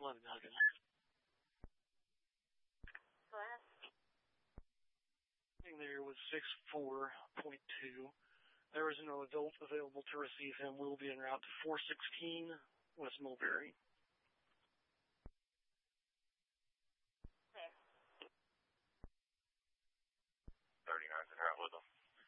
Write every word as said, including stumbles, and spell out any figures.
eleven hundred. Class. There was six four point two. There is no adult available to receive him. We'll be en route to four sixteen West Mulberry.